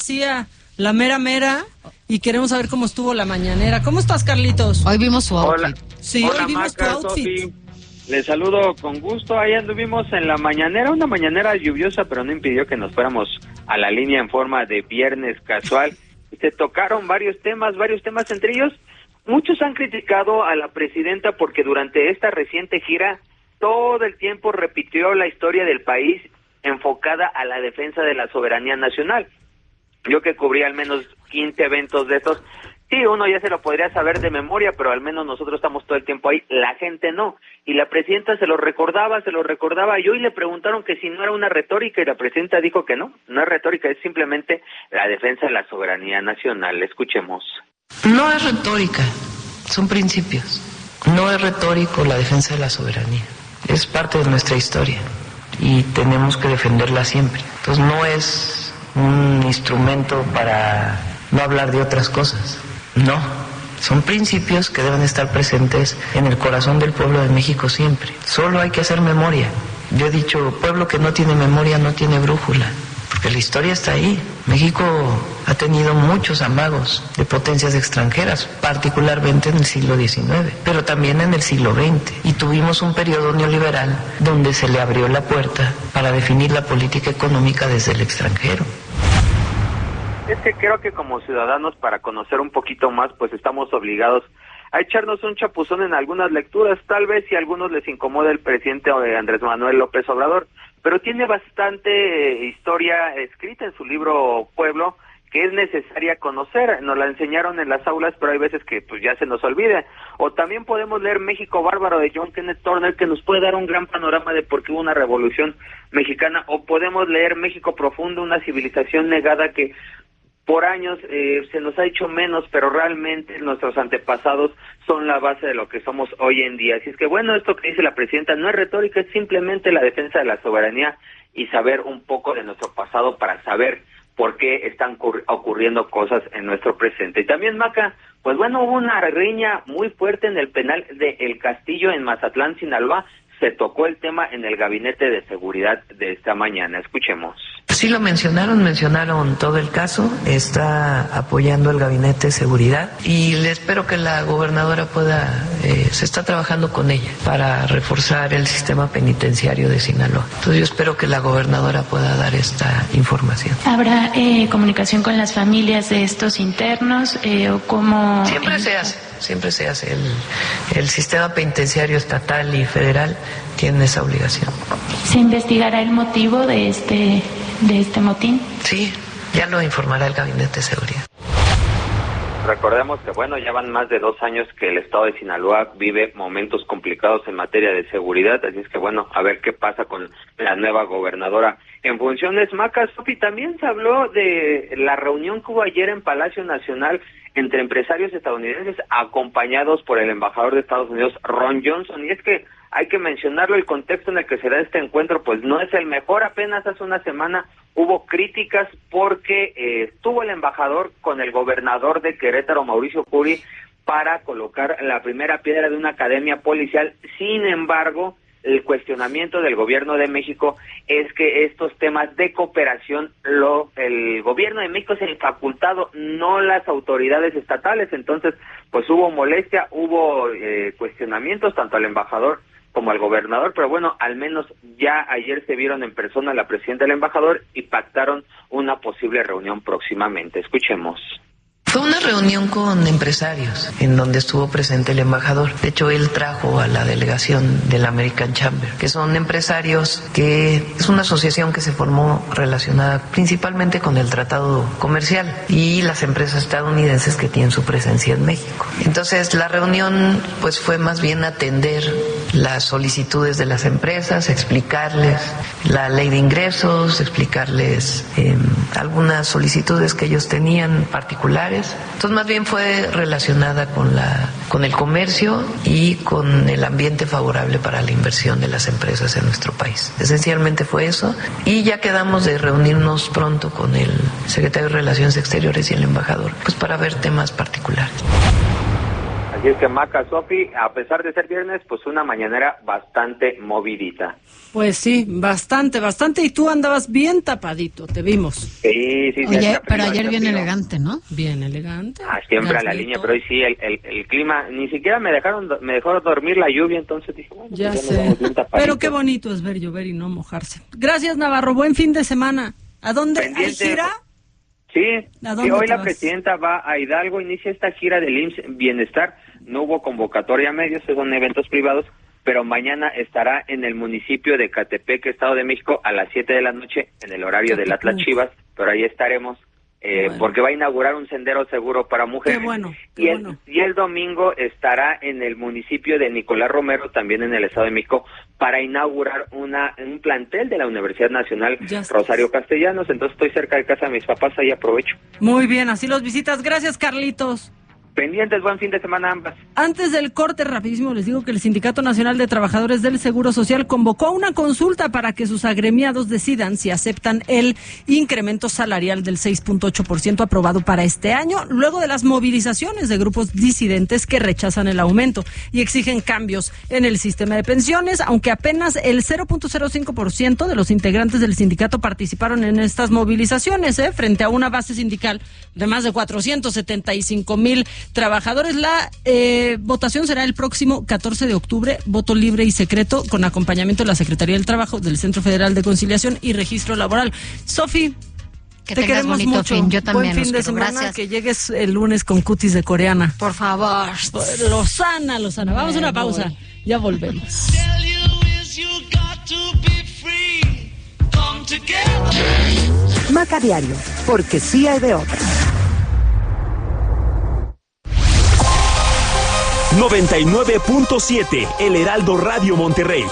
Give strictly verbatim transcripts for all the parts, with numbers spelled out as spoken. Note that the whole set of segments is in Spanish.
Decía la mera mera y queremos saber cómo estuvo la mañanera. ¿Cómo estás, Carlitos? Hoy vimos su outfit. Hola. Sí, Hola, hoy vimos Maca, tu outfit. Sofi. Les saludo con gusto. Ahí anduvimos en la mañanera, una mañanera lluviosa, pero no impidió que nos fuéramos a la línea en forma de viernes casual. Y se tocaron varios temas, varios temas entre ellos. Muchos han criticado a la presidenta porque durante esta reciente gira todo el tiempo repitió la historia del país enfocada a la defensa de la soberanía nacional. Yo que cubrí al menos quince eventos de estos, sí, uno ya se lo podría saber de memoria, pero al menos nosotros estamos todo el tiempo ahí, la gente no. Y la presidenta se lo recordaba, se lo recordaba, y hoy le preguntaron que si no era una retórica, y la presidenta dijo que no, no es retórica, es simplemente la defensa de la soberanía nacional. Escuchemos. No es retórica, son principios. No es retórico la defensa de la soberanía, es parte de nuestra historia y tenemos que defenderla siempre. Entonces no es un instrumento para no hablar de otras cosas, no, son principios que deben estar presentes en el corazón del pueblo de México siempre. Solo hay que hacer memoria. Yo he dicho, pueblo que no tiene memoria no tiene brújula, porque la historia está ahí. México ha tenido muchos amagos de potencias extranjeras, particularmente en el siglo diecinueve, pero también en el siglo veinte, y tuvimos un periodo neoliberal donde se le abrió la puerta para definir la política económica desde el extranjero. Es que creo que como ciudadanos, para conocer un poquito más, pues estamos obligados a echarnos un chapuzón en algunas lecturas, tal vez si a algunos les incomoda el presidente Andrés Manuel López Obrador, pero tiene bastante historia escrita en su libro Pueblo, que es necesaria conocer. Nos la enseñaron en las aulas, pero hay veces que pues ya se nos olvida. O también podemos leer México Bárbaro de John Kenneth Turner, que nos puede dar un gran panorama de por qué hubo una revolución mexicana. O podemos leer México Profundo, una civilización negada que por años eh, se nos ha hecho menos, pero realmente nuestros antepasados son la base de lo que somos hoy en día. Así es que bueno, esto que dice la presidenta no es retórica, es simplemente la defensa de la soberanía y saber un poco de nuestro pasado para saber por qué están ocurriendo cosas en nuestro presente. Y también, Maca, pues bueno, hubo una riña muy fuerte en el penal de El Castillo en Mazatlán, Sinaloa. Se tocó el tema en el gabinete de seguridad de esta mañana. Escuchemos. Sí lo mencionaron, mencionaron todo el caso, está apoyando el gabinete de seguridad y le espero que la gobernadora pueda, eh, se está trabajando con ella para reforzar el sistema penitenciario de Sinaloa. Entonces yo espero que la gobernadora pueda dar esta información. ¿Habrá eh, comunicación con las familias de estos internos eh, o cómo? Siempre se hace. Siempre se hace. El, el sistema penitenciario estatal y federal tiene esa obligación. ¿Se investigará el motivo de este, de este motín? Sí, ya lo informará el Gabinete de Seguridad. Recordemos que, bueno, ya van más de dos años que el estado de Sinaloa vive momentos complicados en materia de seguridad, así es que, bueno, a ver qué pasa con la nueva gobernadora. En funciones, Maca, Sofi, también se habló de la reunión que hubo ayer en Palacio Nacional entre empresarios estadounidenses acompañados por el embajador de Estados Unidos, Ron Johnson, y es que hay que mencionarlo, el contexto en el que se da este encuentro pues no es el mejor. Apenas hace una semana hubo críticas porque eh, estuvo el embajador con el gobernador de Querétaro, Mauricio Curi, para colocar la primera piedra de una academia policial. Sin embargo, el cuestionamiento del gobierno de México es que estos temas de cooperación, lo el gobierno de México es el facultado, no las autoridades estatales. Entonces, pues hubo molestia, hubo eh, cuestionamientos tanto al embajador como al gobernador, pero bueno, al menos ya ayer se vieron en persona la presidenta y el embajador y pactaron una posible reunión próximamente. Escuchemos. Fue una reunión con empresarios en donde estuvo presente el embajador. De hecho, él trajo a la delegación del American Chamber, que son empresarios que es una asociación que se formó relacionada principalmente con el tratado comercial y las empresas estadounidenses que tienen su presencia en México. Entonces, la reunión pues fue más bien atender las solicitudes de las empresas, explicarles la ley de ingresos, explicarles eh, algunas solicitudes que ellos tenían particulares. Entonces más bien fue relacionada con la con el comercio y con el ambiente favorable para la inversión de las empresas en nuestro país. Esencialmente fue eso y ya quedamos de reunirnos pronto con el secretario de Relaciones Exteriores y el embajador, pues para ver temas particulares. Así es que Maca, Sofi, a pesar de ser viernes, pues una mañanera bastante movidita. Pues sí, bastante, bastante. Y tú andabas bien tapadito, te vimos. Sí, sí, sí. Oye, pero ayer bien elegante, ¿no? Bien elegante. Ah, siempre a la línea, pero hoy sí, el, el, el clima, ni siquiera me dejaron me dejaron dormir la lluvia, entonces dije, bueno, ya pues sé. Pero qué bonito es ver llover y no mojarse. Gracias, Navarro, buen fin de semana. ¿A dónde? ¿Hay gira? Sí, ¿A sí, hoy la vas? presidenta va a Hidalgo, inicia esta gira del I M S S Bienestar. No hubo convocatoria a medios, según eventos privados, pero mañana estará en el municipio de Catepec, Estado de México, a las siete de la noche, en el horario del Atlas Chivas, pero ahí estaremos, eh, bueno. porque va a inaugurar un sendero seguro para mujeres. Qué bueno, qué y, el, bueno. y el domingo estará en el municipio de Nicolás Romero, también en el Estado de México, para inaugurar una un plantel de la Universidad Nacional Rosario Castellanos. Entonces estoy cerca de casa de mis papás, ahí aprovecho. Muy bien, así los visitas. Gracias, Carlitos. Pendientes, buen fin de semana ambas. Antes del corte, rapidísimo, les digo que el Sindicato Nacional de Trabajadores del Seguro Social convocó una consulta para que sus agremiados decidan si aceptan el incremento salarial del seis punto ocho por ciento aprobado para este año, luego de las movilizaciones de grupos disidentes que rechazan el aumento y exigen cambios en el sistema de pensiones, aunque apenas el cero punto cero cinco por ciento de los integrantes del sindicato participaron en estas movilizaciones, ¿eh? frente a una base sindical de más de cuatrocientos setenta y cinco mil trabajadores. La eh, votación será el próximo catorce de octubre, voto libre y secreto, con acompañamiento de la Secretaría del Trabajo, del Centro Federal de Conciliación y Registro Laboral. Sofi, que te queremos bonito mucho. Fin. Yo también. Buen fin de semana. Gracias. Que llegues el lunes con cutis de coreana. Por favor. Lozana, Lozana. Vamos a una pausa. Voy. Ya volvemos. Maca Diario, porque sí hay de otra. noventa y nueve punto siete, El Heraldo Radio Monterrey.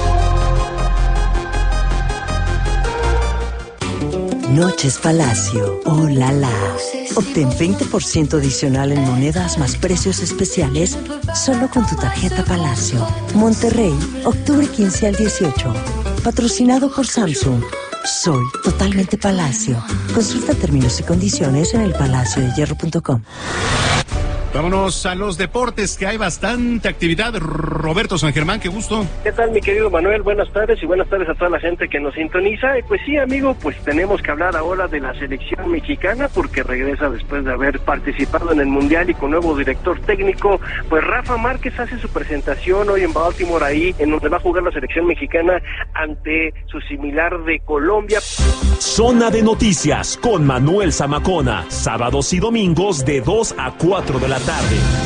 Noches Palacio, oh la la. Obtén veinte por ciento adicional en monedas más precios especiales solo con tu tarjeta Palacio. Monterrey, octubre quince al dieciocho. Patrocinado por Samsung. Soy totalmente Palacio. Consulta términos y condiciones en el palacio de hierro punto com. Vámonos a los deportes, que hay bastante actividad. Roberto San Germán, qué gusto. ¿Qué tal, mi querido Manuel? Buenas tardes y buenas tardes a toda la gente que nos sintoniza. Y pues sí, amigo, pues tenemos que hablar ahora de la selección mexicana, porque regresa después de haber participado en el Mundial y con nuevo director técnico. Pues Rafa Márquez hace su presentación hoy en Baltimore, ahí en donde va a jugar la selección mexicana ante su similar de Colombia. Zona de Noticias con Manuel Zamacona, sábados y domingos de dos a cuatro de la tarde.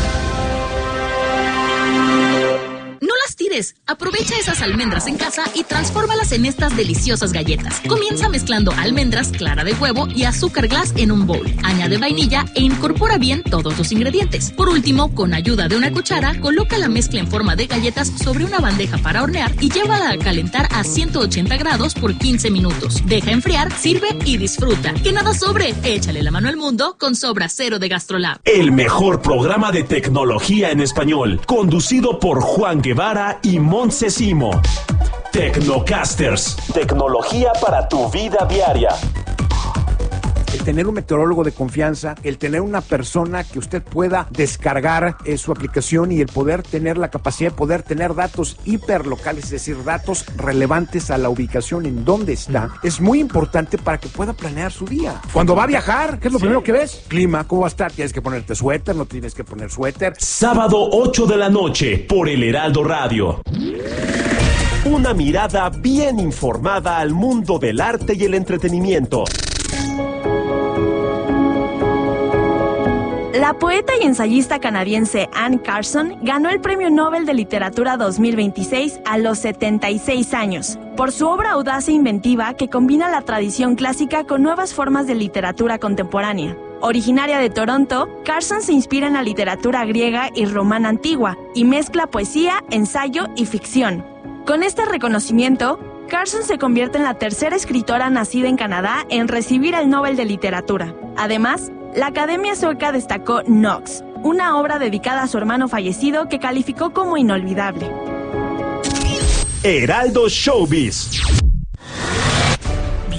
No las tires, aprovecha esas almendras en casa y transfórmalas en estas deliciosas galletas. Comienza mezclando almendras, clara de huevo y azúcar glass en un bowl. Añade vainilla e incorpora bien todos los ingredientes. Por último, con ayuda de una cuchara, coloca la mezcla en forma de galletas sobre una bandeja para hornear y llévala a calentar a ciento ochenta grados por quince minutos. Deja enfriar, sirve y disfruta. Que nada sobre, échale la mano al mundo con Sobra Cero de GastroLab. El mejor programa de tecnología en español, conducido por Juan Guevara y Montse Simo. Tecnocasters, tecnología para tu vida diaria. El tener un meteorólogo de confianza, el tener una persona que usted pueda descargar eh, su aplicación y el poder tener la capacidad de poder tener datos hiperlocales, es decir, datos relevantes a la ubicación en donde está, es muy importante para que pueda planear su día. Cuando va a viajar, ¿qué es lo sí. primero que ves? Clima, ¿cómo va a estar? Tienes que ponerte suéter, no tienes que poner suéter. Sábado ocho de la noche por El Heraldo Radio. Una mirada bien informada al mundo del arte y el entretenimiento. La poeta y ensayista canadiense Anne Carson ganó el Premio Nobel de Literatura dos mil veintiséis a los setenta y seis años, por su obra audaz e inventiva que combina la tradición clásica con nuevas formas de literatura contemporánea. Originaria de Toronto, Carson se inspira en la literatura griega y romana antigua y mezcla poesía, ensayo y ficción. Con este reconocimiento, Carson se convierte en la tercera escritora nacida en Canadá en recibir el Nobel de Literatura. Además, la Academia Sueca destacó Nox, una obra dedicada a su hermano fallecido que calificó como inolvidable. Heraldo Showbiz.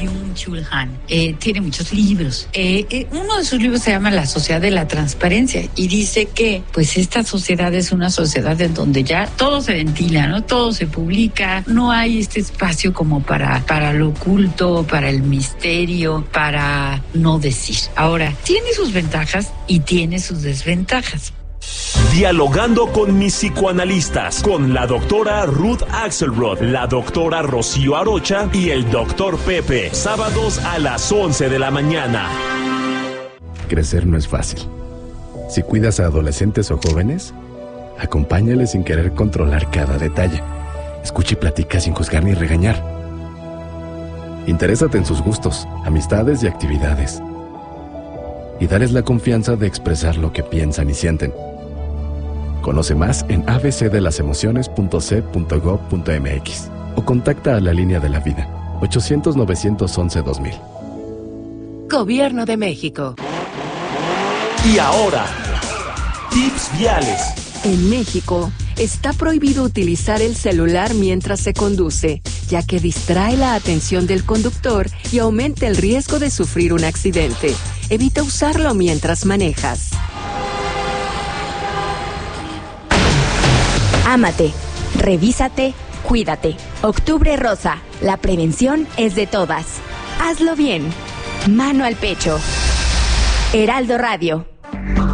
Byung-Chul Han. Eh, tiene muchos libros. Eh, eh, uno de sus libros se llama La Sociedad de la Transparencia y dice que pues esta sociedad es una sociedad en donde ya todo se ventila, ¿no? Todo se publica, no hay este espacio como para, para lo oculto, para el misterio, para no decir. Ahora, tiene sus ventajas y tiene sus desventajas. Dialogando con mis psicoanalistas, con la doctora Ruth Axelrod, la doctora Rocío Arocha y el doctor Pepe, sábados a las once de la mañana. Crecer no es fácil. Si cuidas a adolescentes o jóvenes, acompáñales sin querer controlar cada detalle. Escucha y platica sin juzgar ni regañar. Interésate en sus gustos, amistades y actividades. Y darles la confianza de expresar lo que piensan y sienten. Conoce más en a b c de las emociones punto c punto gov punto m x o contacta a la línea de la vida ochocientos, novecientos once, dos mil. Gobierno de México. Y ahora, tips viales. En México, está prohibido utilizar el celular mientras se conduce, ya que distrae la atención del conductor y aumenta el riesgo de sufrir un accidente. Evita usarlo mientras manejas. Ámate, revísate, cuídate. Octubre Rosa, la prevención es de todas. Hazlo bien. Mano al pecho. Heraldo Radio.